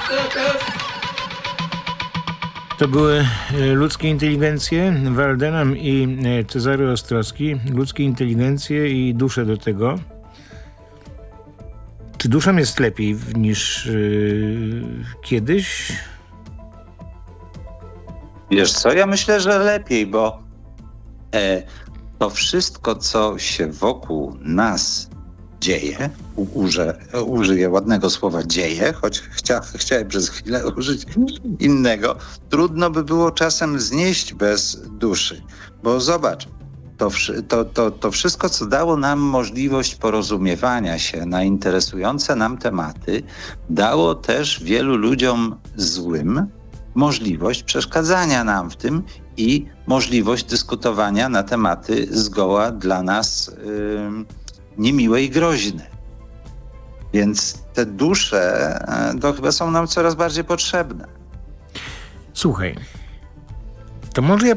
To były ludzkie inteligencje, Waldenam i Cezary Ostrowski. Ludzkie inteligencje i dusze do tego. Czy duszom jest lepiej niż kiedyś? Wiesz co, ja myślę, że lepiej, bo to wszystko, co się wokół nas dzieje, użyję ładnego słowa dzieje, choć chciałem przez chwilę użyć innego, trudno by było czasem znieść bez duszy. Bo zobacz, to wszystko, co dało nam możliwość porozumiewania się na interesujące nam tematy, dało też wielu ludziom złym możliwość przeszkadzania nam w tym i możliwość dyskutowania na tematy zgoła dla nas niemiłe i groźne. Więc te dusze to chyba są nam coraz bardziej potrzebne. Słuchaj, to może ja